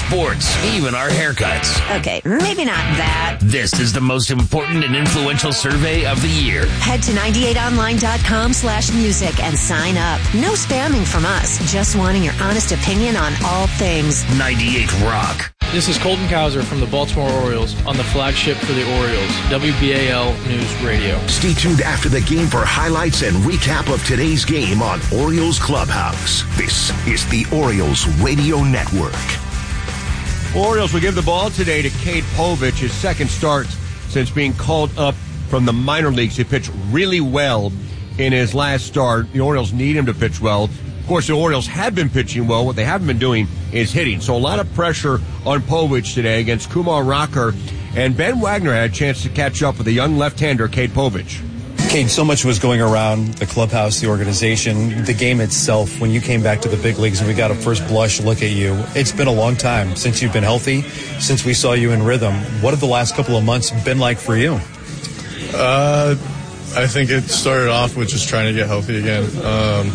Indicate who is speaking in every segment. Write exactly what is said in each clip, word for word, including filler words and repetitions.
Speaker 1: sports, even our haircuts.
Speaker 2: Okay, maybe not that.
Speaker 1: This is the most important and influential survey of the year.
Speaker 2: Head to ninety-eight online dot com slash music and sign up. No spamming from us, just wanting your honest opinion on all things.
Speaker 1: ninety-eight Rock.
Speaker 3: This is Colton Cowser from the Baltimore Orioles on the flagship for the Orioles, W B A L News Radio.
Speaker 4: Stay tuned after the game for highlights and recap of today's game on Orioles Clubhouse. This is the Orioles Radio Network.
Speaker 5: Orioles will give the ball today to Cade Povich, his second start since being called up from the minor leagues. He pitched really well in his last start. The Orioles need him to pitch well. Of course, the Orioles have been pitching well. What they haven't been doing is hitting. So a lot of pressure on Povich today against Kumar Rocker. And Ben Wagner had a chance to catch up with the young left-hander, Cade Povich.
Speaker 6: Cade, so much was going around the clubhouse, the organization, the game itself. When you came back to the big leagues and we got a first blush look at you, it's been a long time since you've been healthy, since we saw you in rhythm. What have the last couple of months been like for you?
Speaker 7: Uh, I think it started off with just trying to get healthy again. Um,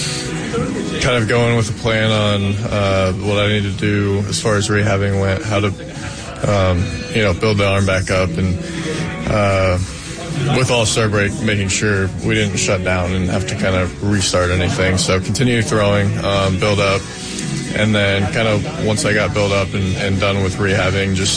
Speaker 7: kind of going with a plan on uh, what I need to do as far as rehabbing went, how to, um, you know, build the arm back up, and uh, with All-Star break, making sure we didn't shut down and have to kind of restart anything. So continue throwing, um, build up, and then kind of once I got built up and, and done with rehabbing, just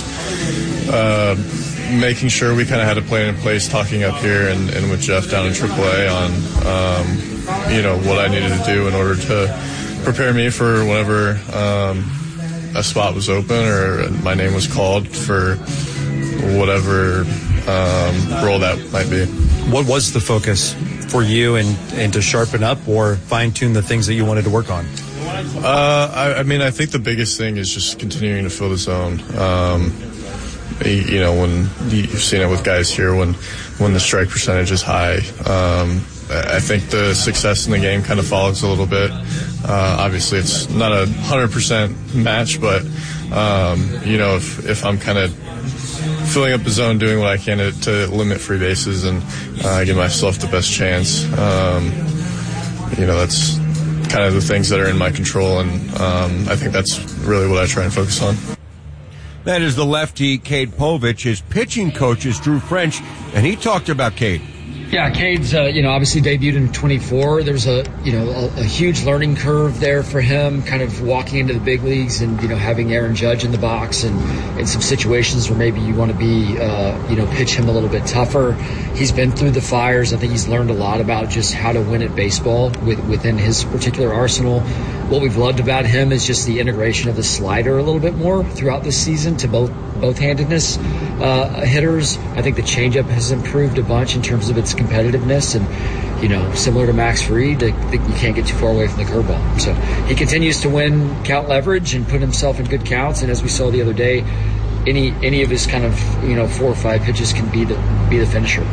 Speaker 7: uh, making sure we kind of had a plan in place, talking up here and, and with Jeff down in triple A on, um, you know, what I needed to do in order to prepare me for whenever um, a spot was open or my name was called for whatever um, role that might be.
Speaker 6: What was the focus for you and, and to sharpen up or fine-tune the things that you wanted to work on?
Speaker 7: Uh, I, I mean, I think the biggest thing is just continuing to fill the zone. Um, you know, when you've seen it with guys here, when when the strike percentage is high, um, I think the success in the game kind of follows a little bit. Uh, obviously, it's not a one hundred percent match, but, um, you know, if, if I'm kind of filling up the zone, doing what I can to, to limit free bases and uh, give myself the best chance, um, you know, that's kind of the things that are in my control, and um, I think that's really what I try and focus on.
Speaker 5: That is the lefty, Cade Povich. His pitching coach is Drew French, and he talked about Cade.
Speaker 8: Yeah, Cade's, uh, you know, obviously debuted in twenty-four. There's a, you know, a, a huge learning curve there for him, kind of walking into the big leagues and, you know, having Aaron Judge in the box and in some situations where maybe you want to be, uh, you know, pitch him a little bit tougher. He's been through the fires. I think he's learned a lot about just how to win at baseball with, within his particular arsenal. What we've loved about him is just the integration of the slider a little bit more throughout this season to both both-handedness uh, hitters. I think the changeup has improved a bunch in terms of its competitiveness, and, you know, similar to Max Fried, I think you can't get too far away from the curveball. So he continues to win count leverage and put himself in good counts, and as we saw the other day, any any of his kind of, you know, four or five pitches can be the be the finisher.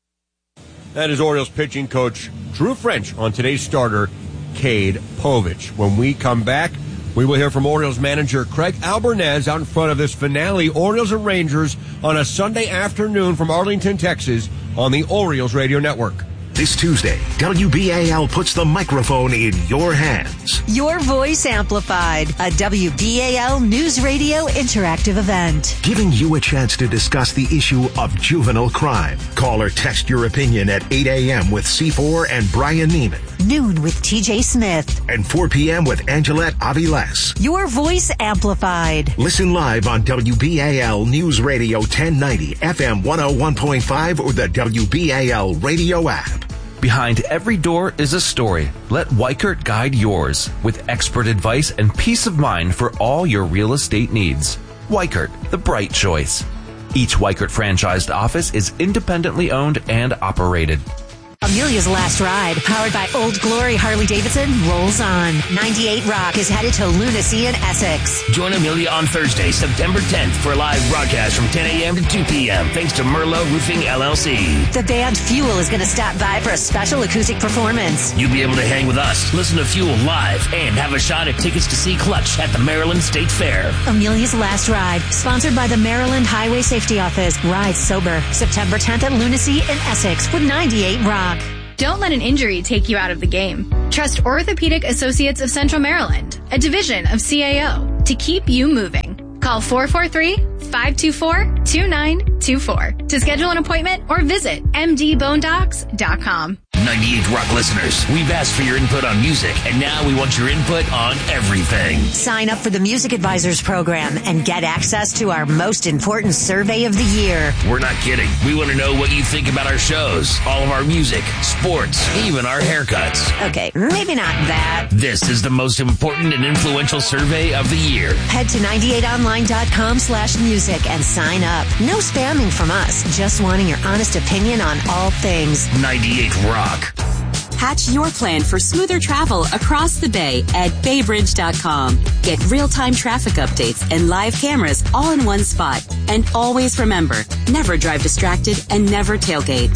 Speaker 5: That is Orioles pitching coach Drew French on today's starter, Cade Povich. When we come back, we will hear from Orioles manager Craig Albernez out in front of this finale, Orioles and Rangers, on a Sunday afternoon from Arlington, Texas, on the Orioles Radio Network.
Speaker 4: This Tuesday, W B A L puts the microphone in your hands.
Speaker 2: Your voice amplified, a W B A L News Radio interactive event.
Speaker 4: Giving you a chance to discuss the issue of juvenile crime. Call or text your opinion at eight a.m. with C four and Brian Neiman.
Speaker 2: Noon with T J Smith.
Speaker 4: And four p.m. with Angelette Aviles.
Speaker 2: Your voice amplified.
Speaker 4: Listen live on W B A L News Radio ten ninety, F M one oh one point five, or the W B A L radio app.
Speaker 9: Behind every door is a story. Let Weichert guide yours with expert advice and peace of mind for all your real estate needs. Weichert, the bright choice. Each Weichert franchised office is independently owned and operated.
Speaker 2: Amelia's Last Ride, powered by Old Glory Harley-Davidson, rolls on. ninety-eight Rock is headed to Lunacy in Essex.
Speaker 1: Join Amelia on Thursday, September tenth for a live broadcast from ten a.m. to two p.m. thanks to Merlot Roofing, L L C.
Speaker 2: The band Fuel is going to stop by for a special acoustic performance.
Speaker 1: You'll be able to hang with us, listen to Fuel live, and have a shot at tickets to see Clutch at the Maryland State Fair.
Speaker 2: Amelia's Last Ride, sponsored by the Maryland Highway Safety Office. Ride sober. September tenth at Lunacy in Essex with ninety-eight Rock.
Speaker 10: Don't let an injury take you out of the game. Trust Orthopedic Associates of Central Maryland, a division of C A O. to keep you moving. Call four four three, five two four, two nine two four to schedule an appointment or visit m d bone docs dot com.
Speaker 1: ninety-eight Rock listeners, we've asked for your input on music, and now we want your input on everything.
Speaker 2: Sign up for the Music Advisors program and get access to our most important survey of the year.
Speaker 1: We're not kidding. We want to know what you think about our shows, all of our music, sports, even our haircuts.
Speaker 2: Okay, maybe not that.
Speaker 1: This is the most important and influential survey of the year.
Speaker 2: Head to ninety-eight online dot com slash music and sign up. No spamming from us, just wanting your honest opinion on all things
Speaker 1: ninety-eight Rock.
Speaker 11: Hatch your plan for smoother travel across the bay at bay bridge dot com. Get real-time traffic updates and live cameras all in one spot. And always remember, never drive distracted and never tailgate.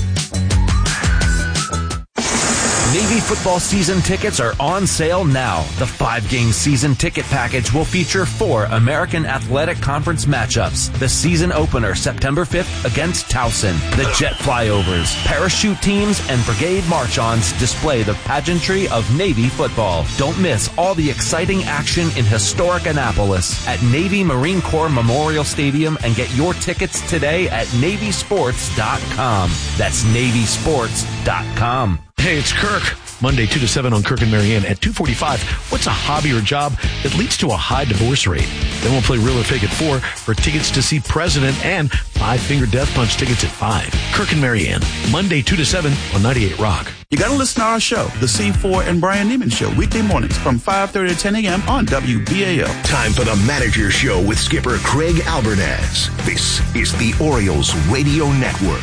Speaker 9: Navy football season tickets are on sale now. The five-game season ticket package will feature four American Athletic Conference matchups. The season opener September fifth against Towson. The jet flyovers, parachute teams, and brigade march-ons display the pageantry of Navy football. Don't miss all the exciting action in historic Annapolis at Navy Marine Corps Memorial Stadium and get your tickets today at navy sports dot com. That's navy sports dot com.
Speaker 12: Hey, it's Kirk. Monday, two to seven on Kirk and Marianne at two forty-five. What's a hobby or job that leads to a high divorce rate? Then we'll play Real or Fake at four for tickets to see President and Five Finger Death Punch tickets at five. Kirk and Marianne, Monday, two to seven on ninety-eight Rock.
Speaker 13: You got to listen to our show, The C four and Brian Neiman Show, weekday mornings from five thirty to ten a.m. on W B A L.
Speaker 4: Time for the Manager Show with skipper Craig Albernaz. This is the Orioles Radio Network.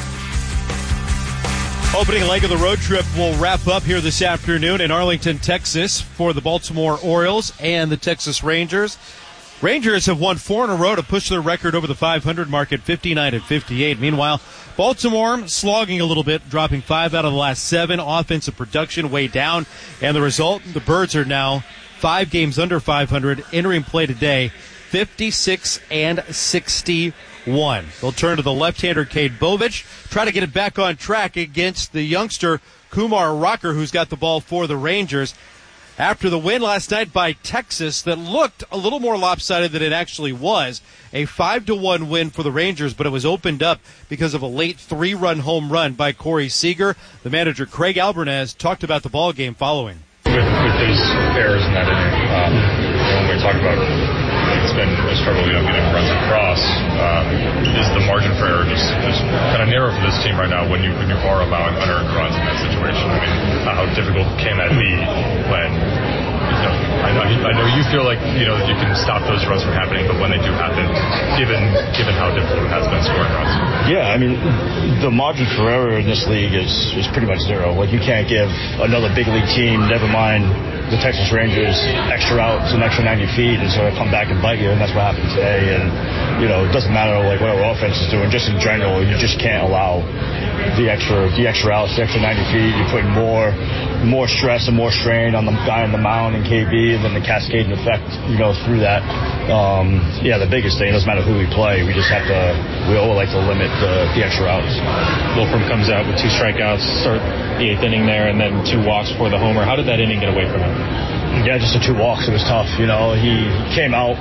Speaker 14: Opening leg of the road trip will wrap up here this afternoon in Arlington, Texas for the Baltimore Orioles and the Texas Rangers. Rangers have won four in a row to push their record over the five hundred mark at fifty-nine and fifty-eight. Meanwhile, Baltimore slogging a little bit, dropping five out of the last seven. Offensive production way down. And the result, the Birds are now five games under five hundred, entering play today, fifty-six and sixty-one. They'll turn to the left-hander Cade Bovich, try to get it back on track against the youngster Kumar Rocker, who's got the ball for the Rangers. After the win last night by Texas that looked a little more lopsided than it actually was, a five to one win for the Rangers, but it was opened up because of a late three-run home run by Corey Seager. The manager, Craig Albernaz, talked about the ball game following.
Speaker 15: With, with those errors in that inning, um, when we talk about it's been a struggle, you know, getting runs across, um, is the margin for error just, just kind of narrow for this team right now when you when you are allowing unearned runs in that situation? I mean, how difficult can that be when, you know, I know, I know you feel like, you know, you can stop those runs from happening, but when they do happen, given given how difficult it has been scoring runs?
Speaker 16: Yeah, I mean, the margin for error in this league is, is pretty much zero. Like, you can't give another big league team, never mind the Texas Rangers, extra outs and extra ninety feet, and so they come back and bite you, and that's what happened today. And, you know, it doesn't matter, like, what our offense is doing, just in general, you just can't allow the extra the extra outs, the extra ninety feet. You're putting more more stress and more strain on the guy on the mound and K B, and then the cascading effect, you know, through that. Um, yeah, the biggest thing, it doesn't matter who we play, we just have to, we all like to limit the, the extra outs.
Speaker 15: Wolfram comes out with two strikeouts, start the eighth inning there, and then two walks for the homer. How did that inning get away from him?
Speaker 16: Yeah, just the two walks. It was tough. You know, he came out,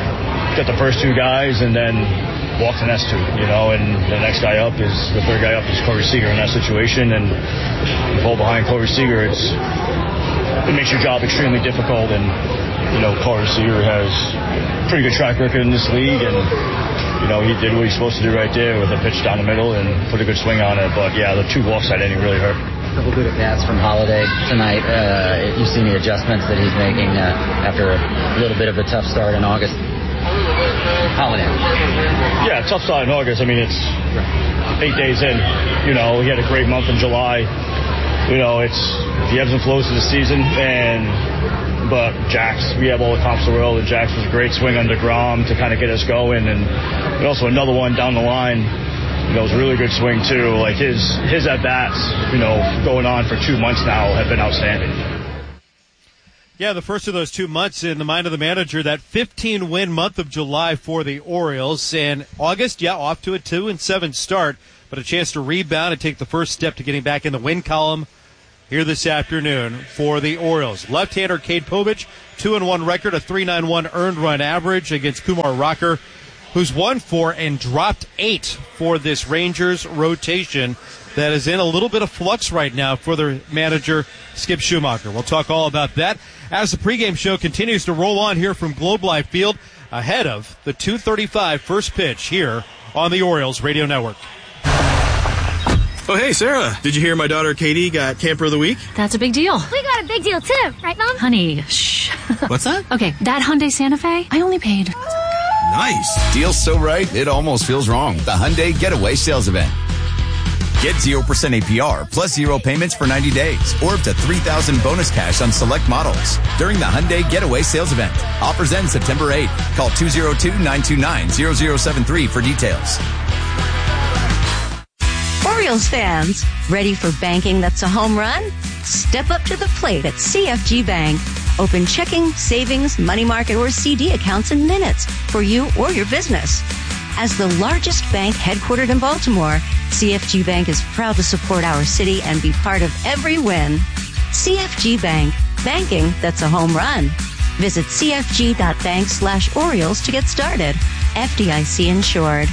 Speaker 16: got the first two guys, and then walked the next two, you know, and the next guy up is, the third guy up is Corey Seager in that situation, and you fall behind Corey Seager, it's, it makes your job extremely difficult, and, you know, Corey Seager has a pretty good track record in this league, and, you know, he did what he's supposed to do right there with a pitch down the middle and put a good swing on it, but yeah, the two walks that inning really hurt.
Speaker 17: A couple good at-bats from Holiday tonight. Uh, you've seen the adjustments that he's making uh, after a little bit of a tough start in August. Holiday.
Speaker 16: Yeah, tough start in August. I mean, it's eight days in. You know, he had a great month in July. You know, it's the ebbs and flows of the season. And but Jax, we have all the comps in the world. And Jax was a great swing on DeGrom to kind of get us going. And, and also another one down the line. You know, it was a really good swing, too. Like, his, his at-bats, you know, going on for two months now have been outstanding.
Speaker 14: Yeah, the first of those two months in the mind of the manager, that fifteen-win month of July for the Orioles. And August, yeah, off to a two and seven start, but a chance to rebound and take the first step to getting back in the win column. here this afternoon for the Orioles. Left-hander Cade Povich, two and one record, a three point nine one earned run average against Kumar Rocker, who's won four and dropped eight for this Rangers rotation that is in a little bit of flux right now for their manager, Skip Schumacher. We'll talk all about that as the pregame show continues to roll on here from Globe Life Field ahead of the two thirty-five first pitch here on the Orioles Radio Network.
Speaker 18: Oh, hey, Sarah, did you hear my daughter Katie got Camper of the Week?
Speaker 19: That's a big deal.
Speaker 20: We got a big deal, too. Right, Mom?
Speaker 19: Honey, shh.
Speaker 18: What's that?
Speaker 19: Okay, that Hyundai Santa Fe, I only paid.
Speaker 18: Nice.
Speaker 21: Deal's so right, it almost feels wrong. The Hyundai Getaway Sales Event. Get zero percent A P R plus zero payments for ninety days or up to three thousand dollars bonus cash on select models during the Hyundai Getaway Sales Event. Offers end September eighth. Call two oh two, nine two nine, zero zero seven three for details.
Speaker 2: Orioles fans, ready for banking that's a home run? Step up to the plate at C F G Bank. Open checking, savings, money market, or C D accounts in minutes for you or your business. As the largest bank headquartered in Baltimore, C F G Bank is proud to support our city and be part of every win. C F G Bank, banking that's a home run. Visit cfg.bank slash Orioles to get started. F D I C insured.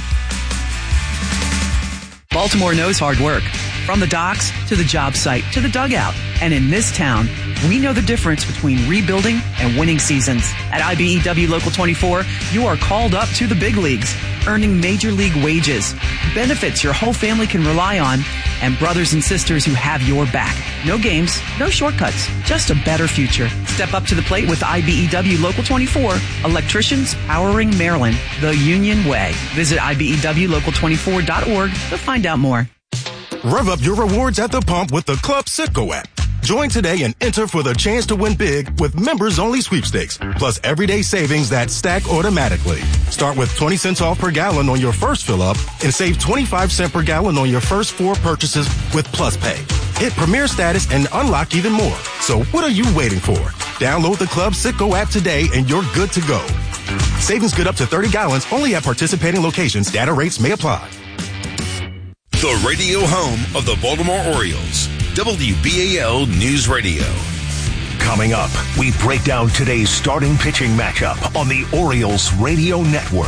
Speaker 22: Baltimore knows hard work. From the docks to the job site to the dugout. And in this town, we know the difference between rebuilding and winning seasons. At I B E W Local twenty-four, you are called up to the big leagues, earning major league wages, benefits your whole family can rely on, and brothers and sisters who have your back. No games, no shortcuts, just a better future. Step up to the plate with I B E W Local twenty-four, electricians powering Maryland the Union way. Visit I B E W local twenty-four dot org to find out more.
Speaker 23: Rev up your rewards at the pump with the Club Citgo app. Join today and enter for the chance to win big with members-only sweepstakes, plus everyday savings that stack automatically. Start with twenty cents off per gallon on your first fill-up and save twenty-five cents per gallon on your first four purchases with Plus Pay. Hit Premier status and unlock even more. So what are you waiting for? Download the Club Citgo app today and you're good to go. Savings good up to thirty gallons only at participating locations. Data rates may apply.
Speaker 4: The radio home of the Baltimore Orioles. W B A L News Radio. Coming up, we break down today's starting pitching matchup on the Orioles Radio Network.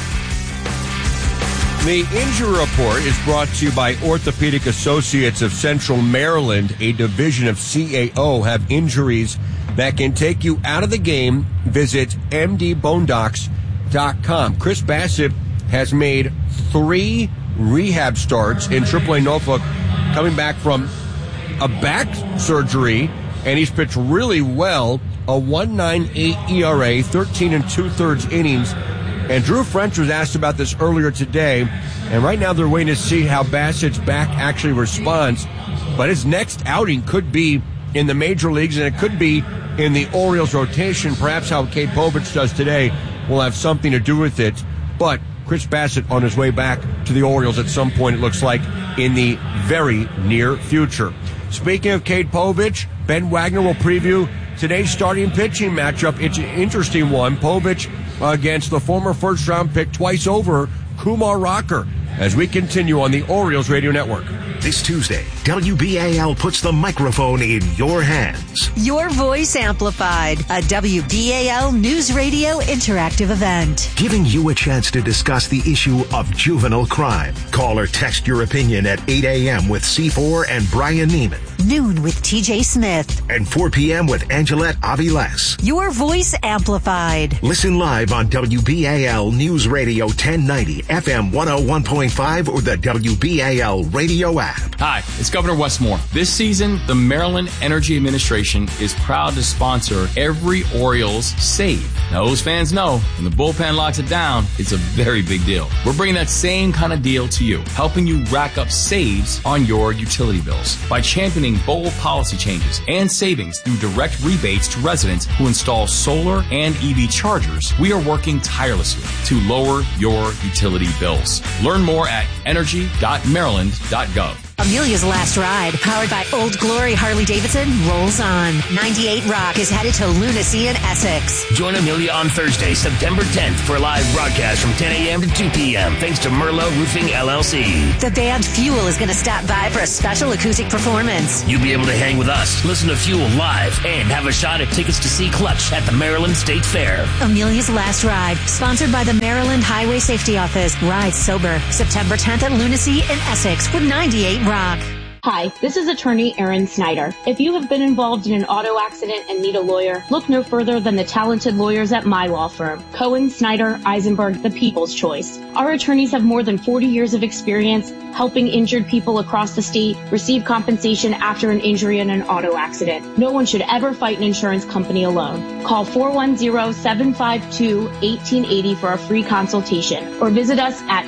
Speaker 5: The injury report is brought to you by Orthopedic Associates of Central Maryland, a division of C A O. Have injuries that can take you out of the game. Visit m d bone docs dot com. Chris Bassett has made three rehab starts in triple A Norfolk, coming back from a back surgery, and he's pitched really well. A one point nine eight E R A, thirteen and two-thirds innings. And Drew French was asked about this earlier today, and right now they're waiting to see how Bassett's back actually responds. But his next outing could be in the major leagues, and it could be in the Orioles rotation. Perhaps how Cade Povich does today will have something to do with it. But Chris Bassett on his way back to the Orioles at some point, it looks like, in the very near future. Speaking of Cade Povich, Ben Wagner will preview today's starting pitching matchup. It's an interesting one. Povich against the former first-round pick twice over, Kumar Rocker, as we continue on the Orioles Radio Network.
Speaker 4: This Tuesday, W B A L puts the microphone in your hands.
Speaker 2: Your voice amplified, a W B A L News Radio interactive event.
Speaker 4: Giving you a chance to discuss the issue of juvenile crime. Call or text your opinion at eight a.m. with C four and Brian Neiman.
Speaker 2: Noon with T J Smith.
Speaker 4: And four p.m. with Angelette Aviles.
Speaker 2: Your voice amplified.
Speaker 4: Listen live on W B A L News Radio ten ninety, F M one oh one point five, or the W B A L radio app.
Speaker 24: Hi, it's Governor Wes Moore. This season, the Maryland Energy Administration is proud to sponsor every Orioles save. Now, those fans know when the bullpen locks it down, it's a very big deal. We're bringing that same kind of deal to you, helping you rack up saves on your utility bills by championing bold policy changes and savings through direct rebates to residents who install solar and E V chargers. We are working tirelessly to lower your utility bills. Learn more at energy dot maryland dot gov.
Speaker 3: Amelia's Last Ride, powered by Old Glory Harley-Davidson, rolls on. ninety-eight Rock is headed to Lunacy in Essex.
Speaker 1: Join Amelia on Thursday, September tenth for a live broadcast from ten a.m. to two p.m. thanks to Merlot Roofing, L L C.
Speaker 3: The band Fuel is going to stop by for a special acoustic performance.
Speaker 1: You'll be able to hang with us, listen to Fuel live, and have a shot at tickets to see Clutch at the Maryland State Fair.
Speaker 3: Amelia's Last Ride, sponsored by the Maryland Highway Safety Office. Ride sober. September tenth at Lunacy in Essex with ninety-eight Rock.
Speaker 6: Hi, this is attorney Erin Snyder. If you have been involved in an auto accident and need a lawyer, look no further than the talented lawyers at my law firm, Cohen, Snyder, Eisenberg, the People's Choice. Our attorneys have more than forty years of experience helping injured people across the state receive compensation after an injury in an auto accident. No one should ever fight an insurance company alone. Call four one zero, seven five two, one eight eight zero for a free consultation or visit us at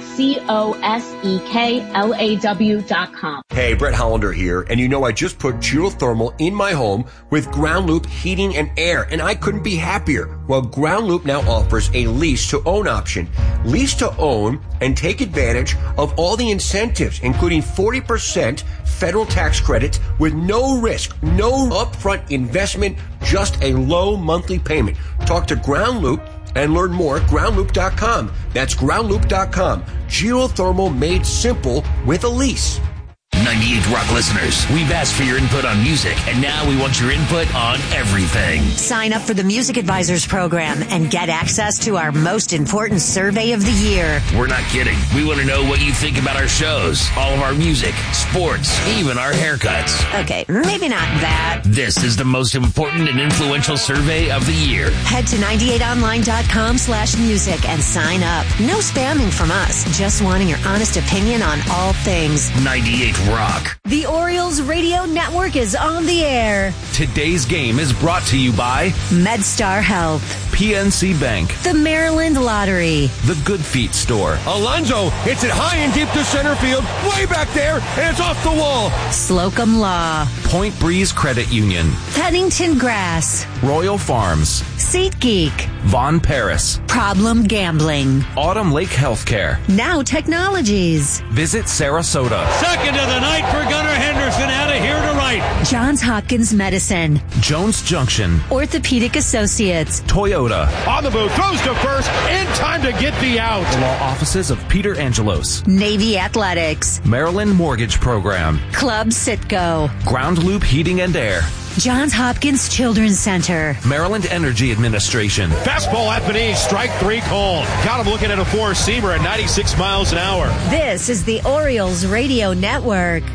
Speaker 6: coseklaw dot com.
Speaker 5: Hey, Brett Hollander here, and you know I just put geothermal in my home with Ground Loop heating and air, and I couldn't be happier. Well, Ground Loop now offers a lease to own option. Lease to own and take advantage of all the incentives, including forty percent federal tax credits with no risk, no upfront investment, just a low monthly payment. Talk to Ground Loop and learn more at ground loop dot com. That's ground loop dot com. Geothermal made simple with a lease.
Speaker 1: ninety-eight Rock listeners, we've asked for your input on music, and now we want your input on everything.
Speaker 3: Sign up for the Music Advisors program and get access to our most important survey of the year.
Speaker 1: We're not kidding. We want to know what you think about our shows, all of our music, sports, even our haircuts.
Speaker 3: Okay, maybe not that.
Speaker 1: This is the most important and influential survey of the year.
Speaker 3: Head to ninety-eight online dot com slash music and sign up. No spamming from us, just wanting your honest opinion on all things.
Speaker 1: ninety-eight Rock.
Speaker 3: The Orioles Radio Network is on the air.
Speaker 9: Today's game is brought to you by
Speaker 3: MedStar Health,
Speaker 9: P N C Bank,
Speaker 3: the Maryland Lottery,
Speaker 9: the Good Feet Store.
Speaker 5: Alonzo hits it high and deep to center field, way back there, and it's off the wall.
Speaker 3: Slocum Law,
Speaker 9: Point Breeze Credit Union,
Speaker 3: Pennington Grass,
Speaker 9: Royal Farms,
Speaker 3: SeatGeek,
Speaker 9: Von Paris,
Speaker 3: Problem Gambling,
Speaker 9: Autumn Lake Healthcare,
Speaker 3: Now Technologies,
Speaker 9: Visit Sarasota,
Speaker 14: Second of the night for Gunnar Henderson, out of here to right.
Speaker 3: Johns Hopkins Medicine,
Speaker 9: Jones Junction,
Speaker 3: Orthopedic Associates,
Speaker 9: Toyota.
Speaker 14: On the move, throws to first, in time to get the out.
Speaker 9: The law offices of Peter Angelos,
Speaker 3: Navy Athletics,
Speaker 9: Maryland Mortgage Program,
Speaker 3: Club Sitco,
Speaker 9: Ground Loop Heating and Air,
Speaker 3: Johns Hopkins Children's Center,
Speaker 9: Maryland Energy Administration.
Speaker 14: Fastball at Beniz, strike three called. Got him looking at a four-seamer at ninety-six miles an hour.
Speaker 3: This is the Orioles Radio Network.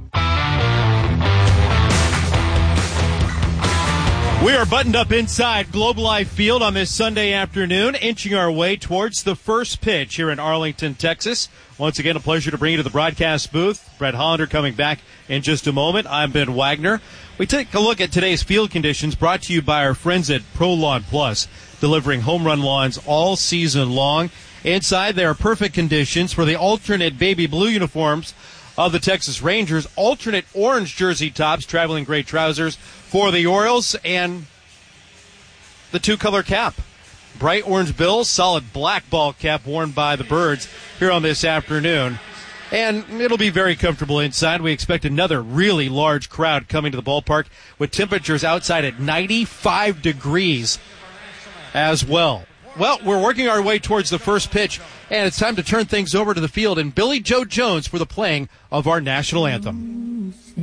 Speaker 14: We are buttoned up inside Globe Life Field on this Sunday afternoon, inching our way towards the first pitch here in Arlington, Texas. Once again, a pleasure to bring you to the broadcast booth. Brett Hollander coming back in just a moment. I'm Ben Wagner. We take a look at today's field conditions brought to you by our friends at Pro Lawn Plus, delivering home run lawns all season long. Inside, there are perfect conditions for the alternate baby blue uniforms of the Texas Rangers, alternate orange jersey tops, traveling gray trousers for the Orioles, and the two-color cap. Bright orange bill, solid black ball cap worn by the Birds here on this afternoon. And it'll be very comfortable inside. We expect another really large crowd coming to the ballpark with temperatures outside at ninety-five degrees as well. Well, we're working our way towards the first pitch, and it's time to turn things over to the field and Billy Joe Jones for the playing of our national anthem.